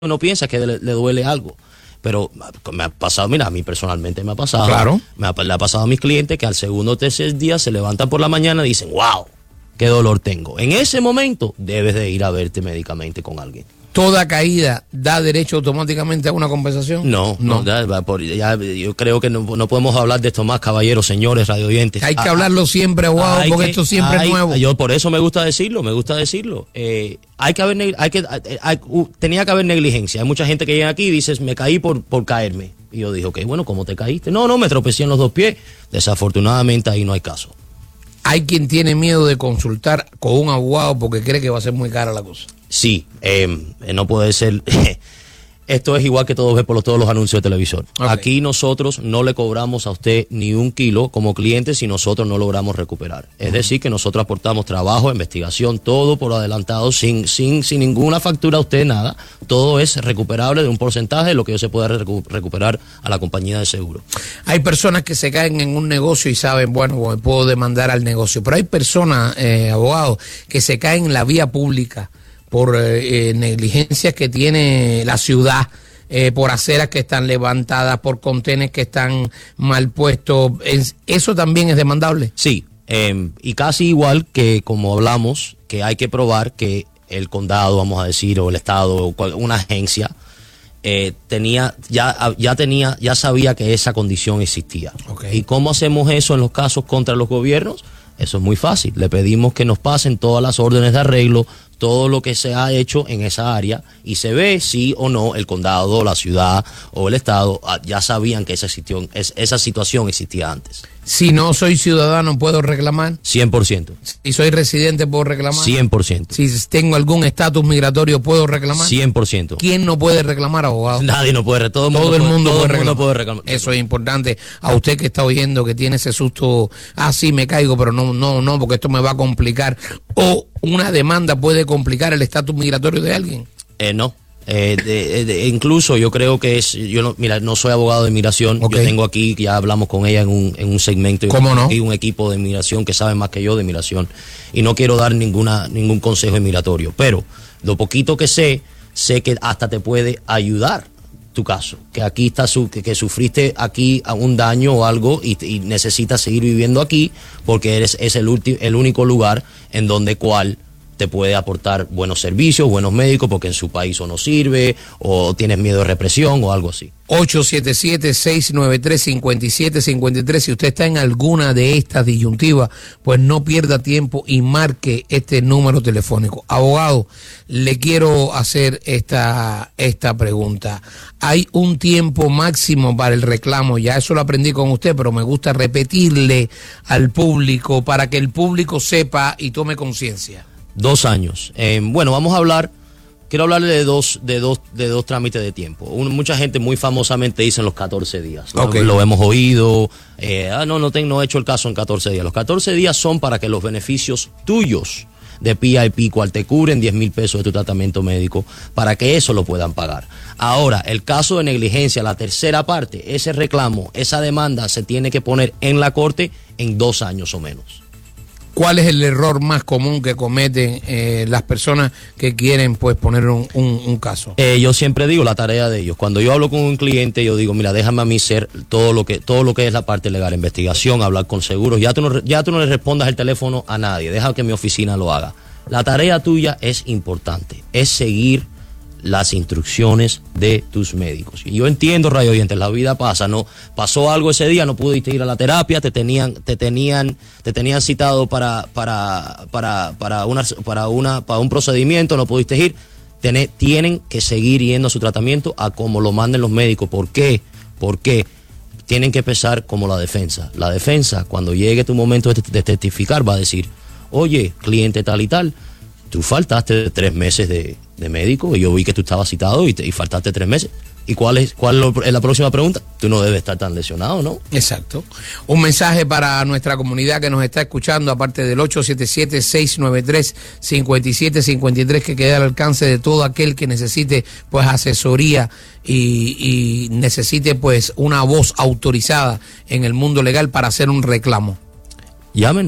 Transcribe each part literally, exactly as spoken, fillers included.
uno piensa que le, le duele algo. Pero me ha pasado, mira, a mí personalmente me ha pasado. Claro. Me ha, le ha pasado a mis clientes que al segundo o tercer día se levantan por la mañana y dicen, wow, qué dolor tengo. En ese momento debes de ir a verte médicamente con alguien. ¿Toda caída da derecho automáticamente a una compensación? No, no, no ya, por, ya, yo creo que no, no podemos hablar de esto más, caballeros, señores, radioyentes. Hay que ah, hablarlo siempre, abogado, porque que, esto siempre hay, es nuevo. Yo por eso me gusta decirlo, me gusta decirlo. Eh, hay que haber, hay que, hay, uh, tenía que haber negligencia. Hay mucha gente que llega aquí y dices, me caí por, por caerme. Y yo dije, ok, bueno, ¿cómo te caíste? No, no, me tropecé en los dos pies. Desafortunadamente ahí no hay caso. Hay quien tiene miedo de consultar con un abogado porque cree que va a ser muy cara la cosa. Sí, eh, no puede ser. Esto es igual que todos ven por los, todos los anuncios de televisor. Okay. Aquí nosotros no le cobramos a usted ni un kilo como cliente si nosotros no logramos recuperar. Es uh-huh. decir, que nosotros aportamos trabajo, investigación, todo por adelantado, sin, sin, sin ninguna factura a usted, nada. Todo es recuperable de un porcentaje de lo que yo se pueda recu- recuperar a la compañía de seguro. Hay personas que se caen en un negocio y saben, bueno, puedo demandar al negocio. Pero hay personas, eh, abogados, que se caen en la vía pública por eh, negligencias que tiene la ciudad, eh, por aceras que están levantadas, por contenes que están mal puestos. ¿Eso también es demandable? Sí, eh, y casi igual que como hablamos, que hay que probar que el condado, vamos a decir, o el estado, o cual, una agencia, eh, tenía, ya, ya tenía, ya sabía que esa condición existía. Okay. ¿Y cómo hacemos eso en los casos contra los gobiernos? Eso es muy fácil. Le pedimos que nos pasen todas las órdenes de arreglo, todo lo que se ha hecho en esa área y se ve si o no el condado, la ciudad o el estado ya sabían que esa, existió, esa situación existía antes. Si no soy ciudadano, ¿puedo reclamar? cien por ciento. Si soy residente, ¿puedo reclamar? cien por ciento. Si tengo algún estatus migratorio, ¿puedo reclamar? cien por ciento. ¿Quién no puede reclamar, abogado? Nadie no puede. Todo, todo el mundo, todo puede, el mundo reclamar. puede reclamar. Eso es importante. A usted que está oyendo, que tiene ese susto, ah, sí, me caigo, pero no, no, no, porque esto me va a complicar. O una demanda puede complicar el estatus migratorio de alguien. Eh, no. Eh, de, de, incluso yo creo que es, yo no, mira, no soy abogado de inmigración, okay. Yo tengo aquí, ya hablamos con ella en un, en un segmento, ¿cómo no? Y un equipo de inmigración que sabe más que yo de inmigración, y no quiero dar ninguna, ningún consejo inmigratorio, pero lo poquito que sé, sé que hasta te puede ayudar tu caso, que aquí está su, que, que sufriste aquí un daño o algo y, y necesitas seguir viviendo aquí porque eres, es el, ulti, el único lugar en donde cual te puede aportar buenos servicios, buenos médicos, porque en su país o no sirve, o tienes miedo de represión, o algo así. ocho siete siete, seis nueve tres, cinco siete cinco tres. Si usted está en alguna de estas disyuntivas, pues no pierda tiempo y marque este número telefónico. Abogado, le quiero hacer esta, esta pregunta. ¿Hay un tiempo máximo para el reclamo? Ya eso lo aprendí con usted, pero me gusta repetirle al público para que el público sepa y tome conciencia. Dos años. Eh, bueno, vamos a hablar, quiero hablarle de dos, de dos, de dos trámites de tiempo. Uno, mucha gente muy famosamente dice en los catorce días. ¿No? Okay. Lo hemos oído. Eh, ah, no, no, tengo, no he hecho el caso en catorce días. Los catorce días son para que los beneficios tuyos de P I P, cual te cubren diez mil pesos de tu tratamiento médico, para que eso lo puedan pagar. Ahora, el caso de negligencia, la tercera parte, ese reclamo, esa demanda se tiene que poner en la corte en dos años o menos. ¿Cuál es el error más común que cometen eh, las personas que quieren pues poner un, un, un caso? Eh, yo siempre digo la tarea de ellos. Cuando yo hablo con un cliente, yo digo, mira, déjame a mí ser todo lo que todo lo que es la parte legal, investigación, hablar con seguros. Ya tú no, ya tú no le respondas el teléfono a nadie. Deja que mi oficina lo haga. La tarea tuya es importante, es seguir las instrucciones de tus médicos. Y yo entiendo, radio oyentes, la vida pasa, no pasó algo ese día, no pudiste ir a la terapia, te tenían, te tenían, te tenían citado para, para, para, para una, para una, para un procedimiento, no pudiste ir. Tienen, tienen que seguir yendo a su tratamiento a como lo manden los médicos. ¿Por qué? Porque tienen que empezar como la defensa. La defensa, cuando llegue tu momento de, de testificar, va a decir, oye, cliente tal y tal, tú faltaste tres meses de, de médico y yo vi que tú estabas citado y, te, y faltaste tres meses. ¿Y cuál es cuál es la próxima pregunta? Tú no debes estar tan lesionado, ¿no? Exacto. Un mensaje para nuestra comunidad que nos está escuchando, aparte del ocho siete siete, seis nueve tres, cinco siete cinco tres, que quede al alcance de todo aquel que necesite pues asesoría y, y necesite pues una voz autorizada en el mundo legal para hacer un reclamo. Llámenos.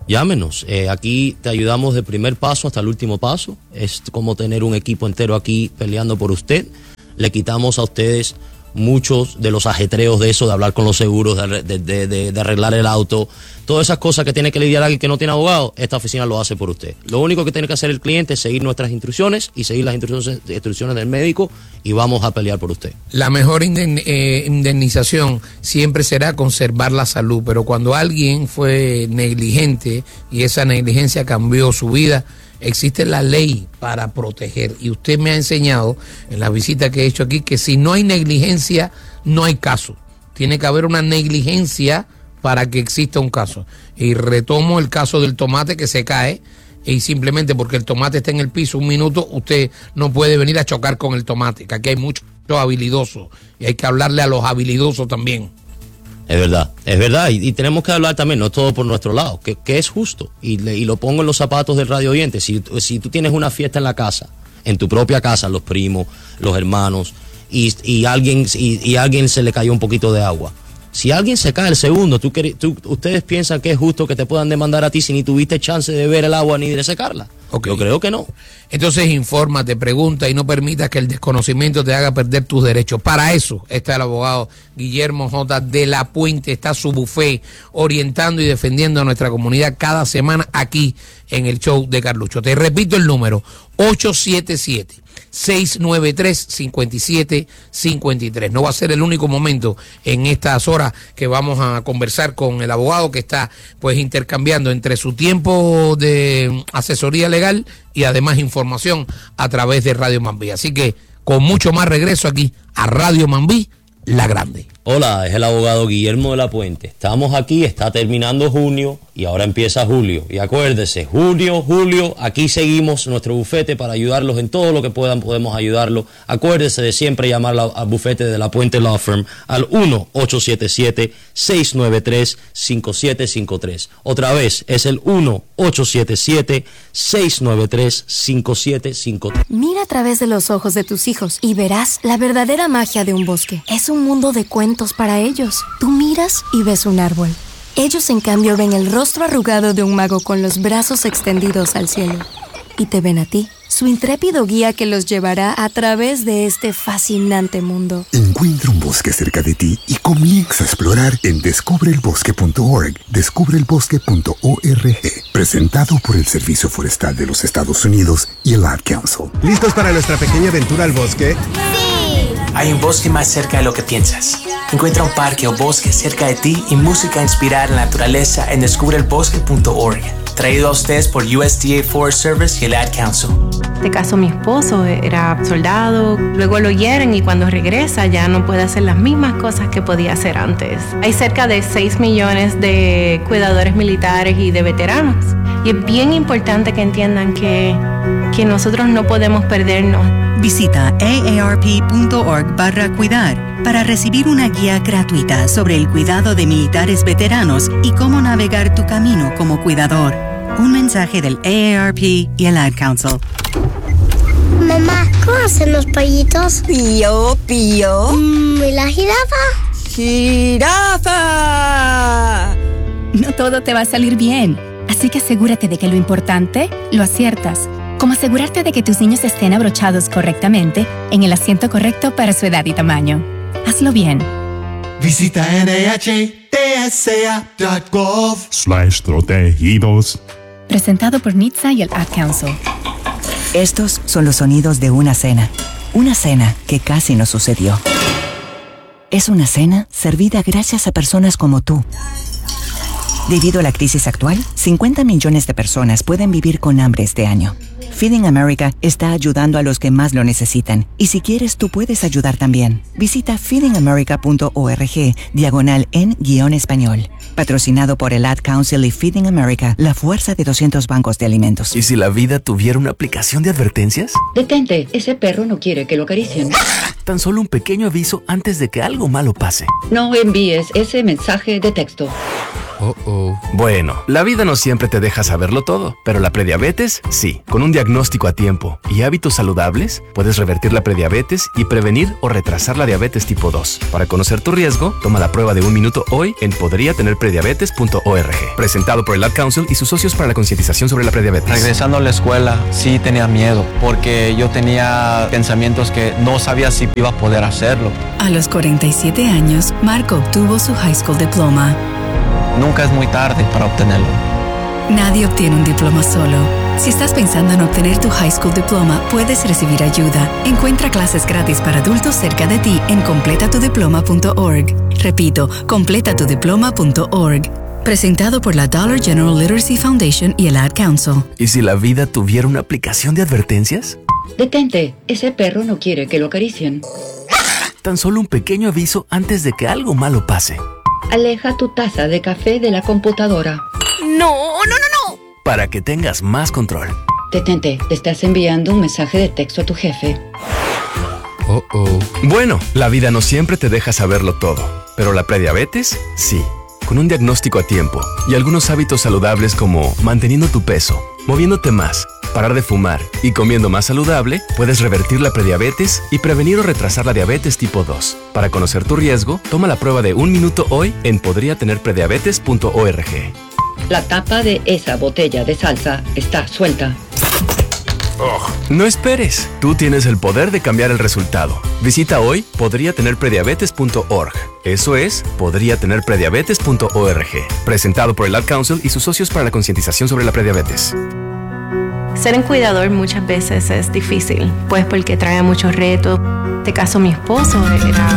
Llámenos, eh, aquí te ayudamos del primer paso hasta el último paso. Es como tener un equipo entero aquí peleando por usted. Le quitamos a ustedes muchos de los ajetreos de eso, de hablar con los seguros, de, de, de, de, de arreglar el auto, todas esas cosas que tiene que lidiar alguien que no tiene abogado. Esta oficina lo hace por usted. Lo único que tiene que hacer el cliente es seguir nuestras instrucciones y seguir las instrucciones, instrucciones del médico, y vamos a pelear por usted. La mejor indemn, eh, indemnización siempre será conservar la salud, pero cuando alguien fue negligente y esa negligencia cambió su vida, existe la ley para proteger, y usted me ha enseñado en las visitas que he hecho aquí que si no hay negligencia no hay caso, tiene que haber una negligencia para que exista un caso. Y retomo el caso del tomate que se cae, y simplemente porque el tomate está en el piso un minuto, usted no puede venir a chocar con el tomate, que aquí hay muchos habilidosos y hay que hablarle a los habilidosos también. Es verdad, es verdad, y, y tenemos que hablar también, no todo por nuestro lado, que, que es justo, y, le, y lo pongo en los zapatos del radio oyente. Si, si tú tienes una fiesta en la casa, en tu propia casa, los primos, los hermanos, y, y, alguien, y, y alguien se le cayó un poquito de agua, si alguien se cae el segundo, ¿tú, tú, ¿ustedes piensan que es justo que te puedan demandar a ti si ni tuviste chance de ver el agua ni de secarla? Okay. Yo creo que no. Entonces infórmate, pregunta y no permitas que el desconocimiento te haga perder tus derechos. Para eso está el abogado Guillermo J. de la Puente, está su buffet orientando y defendiendo a nuestra comunidad cada semana aquí en el show de Carlucho. Te repito el número, ocho siete siete, seis nueve tres, cinco siete cinco tres. No va a ser el único momento en estas horas que vamos a conversar con el abogado, que está pues intercambiando entre su tiempo de asesoría legal y además información a través de Radio Mambí. Así que con mucho más regreso aquí a Radio Mambí, la grande. Hola, es el abogado Guillermo de la Puente. Estamos aquí, está terminando junio y ahora empieza julio. Y acuérdese, junio, julio, aquí seguimos nuestro bufete para ayudarlos en todo lo que puedan, podemos ayudarlos. Acuérdese de siempre llamar al bufete de la Puente Law Firm al uno ocho siete siete, seis nueve tres, cinco siete cinco tres. Otra vez, es el uno ocho siete siete, seis nueve tres, cinco siete cinco tres. Mira a través de los ojos de tus hijos y verás la verdadera magia de un bosque. Es un mundo de cuentos para ellos. Tú miras y ves un árbol. Ellos, en cambio, ven el rostro arrugado de un mago con los brazos extendidos al cielo. Y te ven a ti, su intrépido guía que los llevará a través de este fascinante mundo. Encuentra un bosque cerca de ti y comienza a explorar en descubre el bosque punto org. descubre el bosque punto org. Presentado por el Servicio Forestal de los Estados Unidos y el Ad Council. ¿Listos para nuestra pequeña aventura al bosque? ¡Sí! Hay un bosque más cerca de lo que piensas. Encuentra un parque o bosque cerca de ti y música inspirada en la naturaleza en descubre el bosque punto org. Traído a ustedes por U S D A Forest Service y el Ad Council. De caso, mi esposo era soldado, luego lo hieren y cuando regresa ya no puede hacer las mismas cosas que podía hacer antes. Hay cerca de seis millones de cuidadores militares y de veteranos. Y es bien importante que entiendan que, que nosotros no podemos perdernos. Visita A A R P punto org barra cuidar para recibir una guía gratuita sobre el cuidado de militares veteranos y cómo navegar tu camino como cuidador. Un mensaje del A A R P y el Ad Council. Mamá, ¿cómo hacen los pollitos? Pío, pío. Mm, ¿Y la jirafa? ¡Jirafa! No todo te va a salir bien, así que asegúrate de que lo importante lo aciertas. Como asegurarte de que tus niños estén abrochados correctamente en el asiento correcto para su edad y tamaño. Hazlo bien. Visita N H T S A punto gov slash protegidos. Presentado por N H T S A y el Ad Council. Estos son los sonidos de una cena. Una cena que casi no sucedió. Es una cena servida gracias a personas como tú. Debido a la crisis actual, cincuenta millones de personas pueden vivir con hambre este año. Feeding America está ayudando a los que más lo necesitan. Y si quieres, tú puedes ayudar también. Visita feeding america punto org, diagonal en guión español. Patrocinado por el Ad Council y Feeding America, la fuerza de doscientos bancos de alimentos. ¿Y si la vida tuviera una aplicación de advertencias? Detente, ese perro no quiere que lo acaricien. Tan solo un pequeño aviso antes de que algo malo pase. No envíes ese mensaje de texto. Oh, oh. Bueno, la vida no siempre te deja saberlo todo, pero la prediabetes, sí. Con un diagnóstico a tiempo y hábitos saludables, puedes revertir la prediabetes y prevenir o retrasar la diabetes tipo dos. Para conocer tu riesgo, toma la prueba de un minuto hoy en podría tener prediabetes punto org. Presentado por el Ad Council y sus socios para la concientización sobre la prediabetes. Regresando a la escuela, sí tenía miedo, porque yo tenía pensamientos que no sabía si iba a poder hacerlo. A los cuarenta y siete años, Marco obtuvo su high school diploma. Nunca es muy tarde para obtenerlo. Nadie obtiene un diploma solo. Si estás pensando en obtener tu high school diploma, puedes recibir ayuda. Encuentra clases gratis para adultos cerca de ti en completa tu diploma punto org. Repito, completa tu diploma punto org. Presentado por la Dollar General Literacy Foundation y el Ad Council. ¿Y si la vida tuviera una aplicación de advertencias? Detente, ese perro no quiere que lo acaricien. Tan solo un pequeño aviso antes de que algo malo pase. Aleja tu taza de café de la computadora. No, no, no, no. Para que tengas más control. Detente, te estás enviando un mensaje de texto a tu jefe. Oh, oh. Bueno, la vida no siempre te deja saberlo todo, pero la prediabetes, sí. Con un diagnóstico a tiempo y algunos hábitos saludables como manteniendo tu peso, moviéndote más, parar de fumar y comiendo más saludable, puedes revertir la prediabetes y prevenir o retrasar la diabetes tipo dos. Para conocer tu riesgo, toma la prueba de un minuto hoy en podría tener prediabetes punto org. La tapa de esa botella de salsa está suelta. Oh. No esperes, tú tienes el poder de cambiar el resultado. Visita hoy podría tener prediabetes punto org. Eso es, podría tener prediabetes punto org. Presentado por el Ad Council y sus socios para la concientización sobre la prediabetes. Ser un cuidador muchas veces es difícil, pues porque trae muchos retos. En este caso, mi esposo era